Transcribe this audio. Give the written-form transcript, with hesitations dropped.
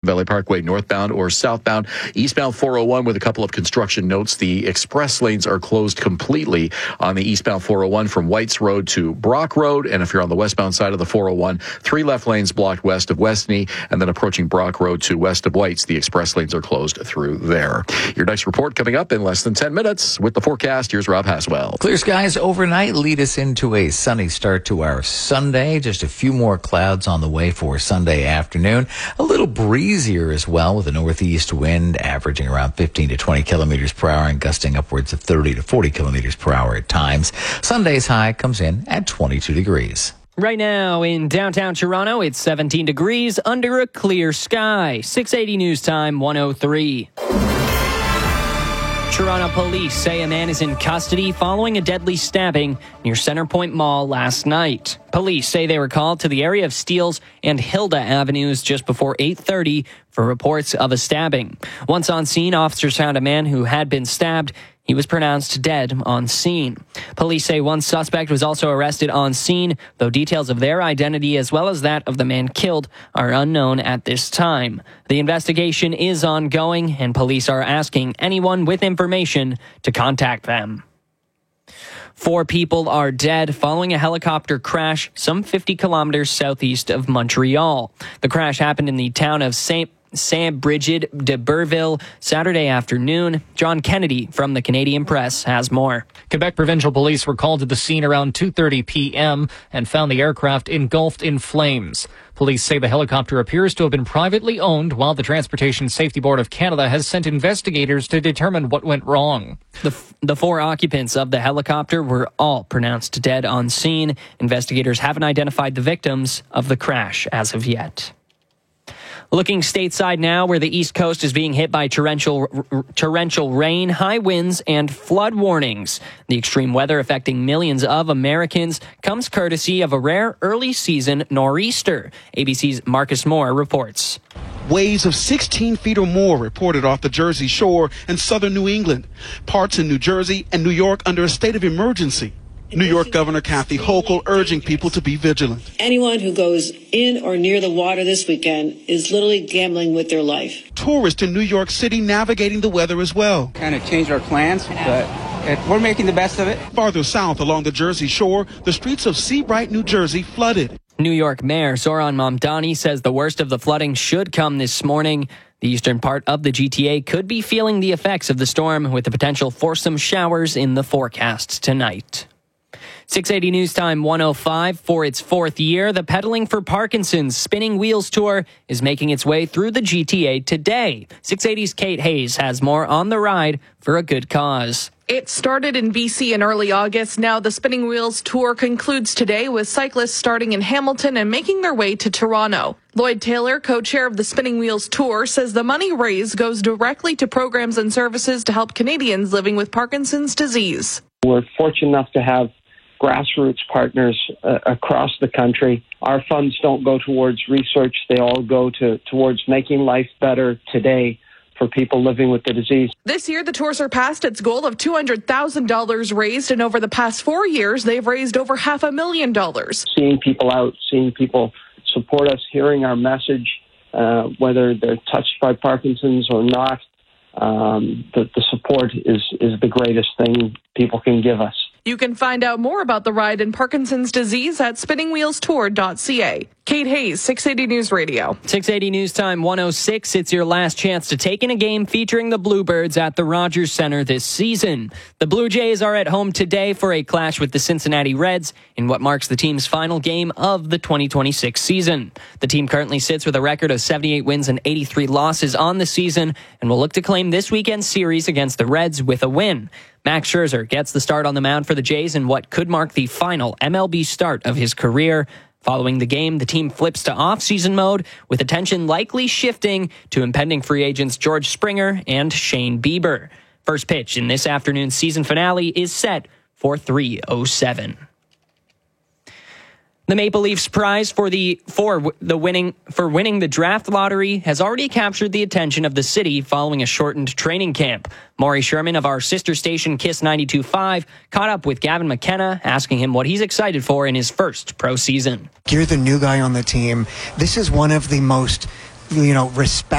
Valley Parkway northbound or southbound. Eastbound 401 with a couple of construction notes. The express lanes are closed completely on the eastbound 401 from Whites Road to Brock Road. And if you're on the westbound side of the 401, 3 left lanes blocked west of Westney, and then approaching Brock Road to west of Whites, the express lanes are closed through there. Your next report coming up in less than 10 minutes. With the forecast, here's Rob Haswell. Clear skies overnight lead us into a sunny start to our Sunday. Just a few more clouds on the way for Sunday afternoon. A little breezier as well, with a northeast wind averaging around 15 to 20 kilometers per hour and gusting upwards of 30 to 40 kilometers per hour at times. Sunday's high comes in at 22 degrees. Right now in downtown Toronto, it's 17 degrees under a clear sky. 680 News Time, 103. Toronto police say a man is in custody following a deadly stabbing near Centrepoint Mall last night. Police say they were called to the area of Steeles and Hilda Avenues just before 8:30 for reports of a stabbing. Once on scene, officers found a man who had been stabbed. He was pronounced dead on scene. Police say one suspect was also arrested on scene, though details of their identity as well as that of the man killed are unknown at this time. The investigation is ongoing, and police are asking anyone with information to contact them. 4 people are dead following a helicopter crash some 50 kilometers southeast of Montreal. The crash happened in the town of Saint-Brigid de Burville Saturday afternoon. John Kennedy from the Canadian Press has more. Quebec Provincial Police were called to the scene around 2:30 p.m. and found the aircraft engulfed in flames. Police say the helicopter appears to have been privately owned, while the Transportation Safety Board of Canada has sent investigators to determine what went wrong. The 4 occupants of the helicopter were all pronounced dead on scene. Investigators haven't identified the victims of the crash as of yet. Looking stateside now, where the East Coast is being hit by torrential rain, high winds, and flood warnings. The extreme weather affecting millions of Americans comes courtesy of a rare early season nor'easter. ABC's Marcus Moore reports. Waves of 16 feet or more reported off the Jersey Shore and southern New England. Parts in New Jersey and New York under a state of emergency. New York Governor Kathy Hochul urging people to be vigilant. Anyone who goes in or near the water this weekend is literally gambling with their life. Tourists in New York City navigating the weather as well. Kind of changed our plans, but we're making the best of it. Farther south along the Jersey Shore, the streets of Seabright, New Jersey flooded. New York Mayor Zoran Mamdani says the worst of the flooding should come this morning. The eastern part of the GTA could be feeling the effects of the storm, with the potential for some showers in the forecast tonight. 680 News Time 105. For its 4th year, the Pedaling for Parkinson's Spinning Wheels Tour is making its way through the GTA today. 680's Kate Hayes has more on the ride for a good cause. It started in BC in early August. Now the Spinning Wheels Tour concludes today, with cyclists starting in Hamilton and making their way to Toronto. Lloyd Taylor, co-chair of the Spinning Wheels Tour, says the money raised goes directly to programs and services to help Canadians living with Parkinson's disease. We're fortunate enough to have grassroots partners across the country. Our funds don't go towards research. They all go towards making life better today for people living with the disease. This year, the tour surpassed its goal of $200,000 raised, and over the past 4 years, they've raised over $500,000. Seeing people out, seeing people support us, hearing our message, whether they're touched by Parkinson's or not, the support is the greatest thing people can give us. You can find out more about the ride in Parkinson's disease at spinningwheelstour.ca. Kate Hayes, 680 News Radio. 680 News Time 106. It's your last chance to take in a game featuring the Bluebirds at the Rogers Center this season. The Blue Jays are at home today for a clash with the Cincinnati Reds in what marks the team's final game of the 2026 season. The team currently sits with a record of 78 wins and 83 losses on the season and will look to claim this weekend's series against the Reds with a win. Max Scherzer gets the start on the mound for the Jays in what could mark the final MLB start of his career. Following the game, the team flips to off-season mode, with attention likely shifting to impending free agents George Springer and Shane Bieber. First pitch in this afternoon's season finale is set for 3:07. The Maple Leafs prize for winning the draft lottery has already captured the attention of the city following a shortened training camp. Maury Sherman of our sister station Kiss 92.5 caught up with Gavin McKenna, asking him what he's excited for in his first pro season. You're the new guy on the team. This is one of the most, respected